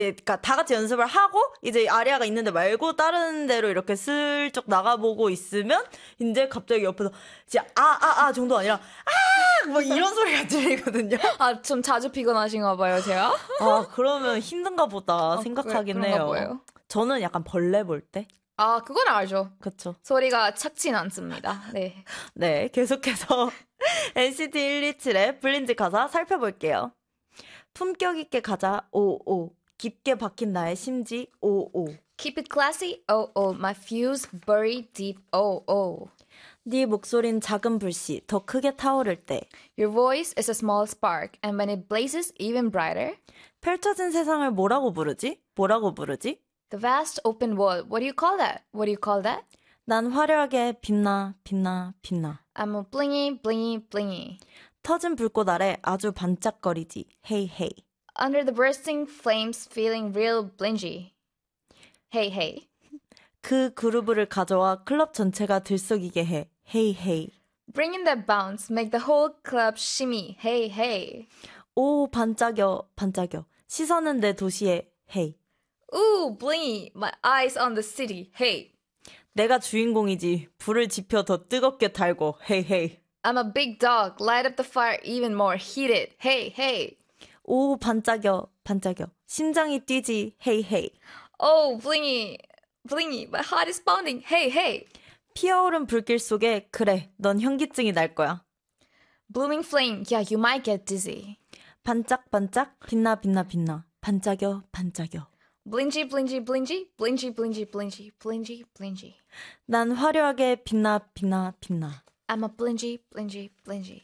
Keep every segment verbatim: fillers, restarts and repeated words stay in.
그러니까 다 같이 연습을 하고 이제 아리아가 있는데 말고 다른 데로 이렇게 슬쩍 나가보고 있으면 이제 갑자기 옆에서 진짜 아아아 아, 아 정도 아니라 아 뭐 이런 소리가 들리거든요. 아, 좀 자주 피곤하신가 봐요, 제가. 아 그러면 힘든가 보다 어, 생각하긴 그래, 해요. 보여요. 저는 약간 벌레 볼 때. 아, 그건 알죠. 그쵸. 소리가 착진 않습니다. 네. 네, 계속해서 엔시티 일이칠의 블린즈 가사 살펴볼게요. 품격 있게 가자, 오오. 깊게 박힌 나의 심지, 오오. Keep it classy, oh oh. My fuse buried deep, oh oh. 네 목소린 작은 불씨, 더 크게 타오를 때. Your voice is a small spark, and when it blazes even brighter. 펼쳐진 세상을 뭐라고 부르지? 뭐라고 부르지? The vast open world, what do you call that? What do you call that? 난 화려하게 빛나, 빛나, 빛나. I'm a blingy, blingy, blingy. 터진 불꽃 아래 아주 반짝거리지, hey hey. Under the bursting flames, feeling real blingy. Hey, hey. 그 그루브를 가져와 클럽 전체가 들썩이게 해, hey hey. Bring in that bounce, make the whole club shimmy, hey, hey. 오 반짝여, 반짝여. 시선은 내 도시에, hey. Ooh, blingy, my eyes on the city, hey. 내가 주인공이지, 불을 지펴 더 뜨겁게 달고, hey hey. I'm a big dog, light up the fire even more heated, hey, hey. 오 반짝여, 반짝여. 심장이 뛰지, hey hey. Oh, blingy, blingy, my heart is pounding, hey, hey. 피어오른 불길 속에 그래, 넌 현기증이 날 거야. Blooming flame, yeah, you might get dizzy. 반짝반짝, 빛나 빛나 빛나. 반짝여, 반짝여. Blingy, blingy, blingy, blingy, blingy, blingy, blingy, blingy. 난 화려하게 빛나 빛나 빛나. I'm a blingy, blingy, blingy.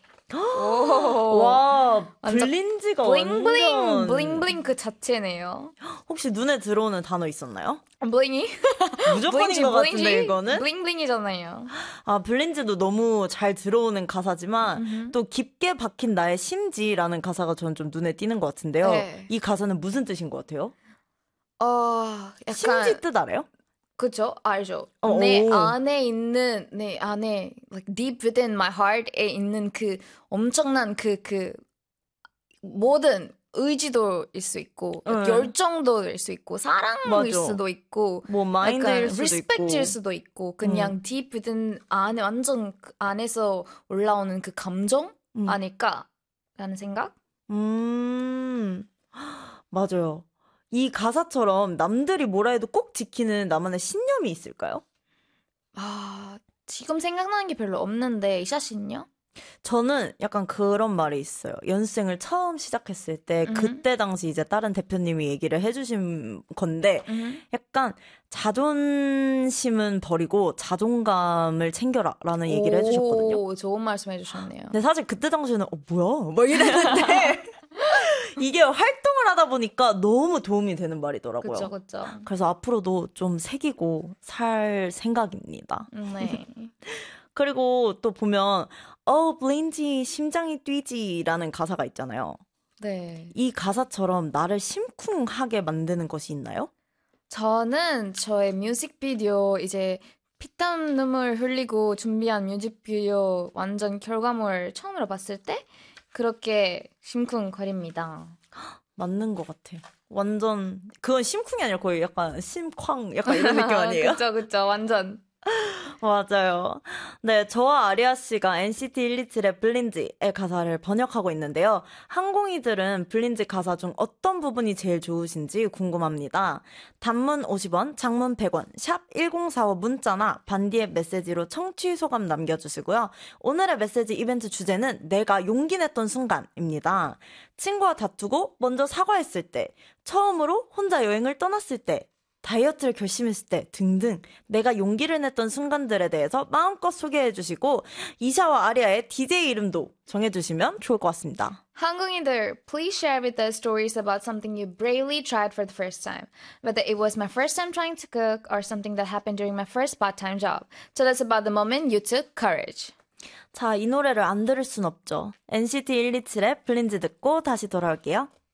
와, 블린즈가 블링블링, 완전... 블링블링 그 자체네요. 혹시 눈에 들어오는 단어 있었나요? 블링이? 무조건인 것 같은데 이거는? 블링블링이잖아요. 아, 블린즈도 너무 잘 들어오는 가사지만 음흠. 또 깊게 박힌 나의 심지라는 가사가 저는 좀 눈에 띄는 것 같은데요. 네. 이 가사는 무슨 뜻인 것 같아요? 어, 약간 심지 뜻 알아요? 그죠? 알죠. 어, 내 오. 안에 있는 내 안에 like deep within my heart에 있는 그 엄청난 그 그 모든 의지도일 수 있고 응. 열정도일 수 있고 사랑일 맞아. 수도 있고 뭐 마인드일 수도 리스펙트일 있고. 수도 있고 그냥 음. deep within 안에 완전 그 안에서 올라오는 그 감정 음. 아닐까라는 생각? 음, 맞아요. 이 가사처럼 남들이 뭐라 해도 꼭 지키는 나만의 신념이 있을까요? 아 지금 생각나는 게 별로 없는데 이샤 씨는요? 저는 약간 그런 말이 있어요. 연습생을 처음 시작했을 때 음. 그때 당시 이제 다른 대표님이 얘기를 해주신 건데 음. 약간 자존심은 버리고 자존감을 챙겨라라는 얘기를 해주셨거든요. 오, 좋은 말씀 해주셨네요. 근데 사실 그때 당시에는 어 뭐야? 막 이랬는데 이게 활동을 하다 보니까 너무 도움이 되는 말이더라고요. 그쵸, 그쵸. 그래서 앞으로도 좀 새기고 살 생각입니다. 네. 그리고 또 보면 어 블린지 심장이 뛰지라는 가사가 있잖아요. 네. 이 가사처럼 나를 심쿵하게 만드는 것이 있나요? 저는 저의 뮤직비디오 이제 피땀 눈물 흘리고 준비한 뮤직비디오 완전 결과물 처음으로 봤을 때 그렇게 심쿵거립니다. 맞는 것 같아요. 완전 그건 심쿵이 아니라 거의 약간 심쾅 약간 이런 느낌 아니에요? 그쵸, 그쵸. 완전. 맞아요. 네, 저와 아리아 씨가 엔시티 일이칠의 블린즈의 가사를 번역하고 있는데요. 항공이들은 블린즈 가사 중 어떤 부분이 제일 좋으신지 궁금합니다. 단문 오십 원, 장문 백 원, 샵 일공사오 문자나 반디의 메시지로 청취 소감 남겨주시고요. 오늘의 메시지 이벤트 주제는 내가 용기 냈던 순간입니다. 친구와 다투고 먼저 사과했을 때, 처음으로 혼자 여행을 떠났을 때, 다이어트를 결심했을 때 등등 내가 용기를 냈던 순간들에 대해서 마음껏 소개해 주시고 이샤와 아리아의 디제이 이름도 정해주시면 좋을 것 같습니다. 항공이들, please share with us stories about something you bravely tried for the first time. Whether it was my first time trying to cook or something that happened during my first part-time job. Tell us about the moment you took courage. 자, 이 노래를 안 들을 순 없죠. 엔시티 일이칠의 블린즈 듣고 다시 돌아올게요.